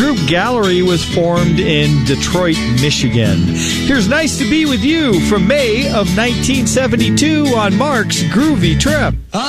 group Gallery was formed in Detroit, Michigan. Here's Nice to Be With You from May of 1972 on Mark's Groovy Trip.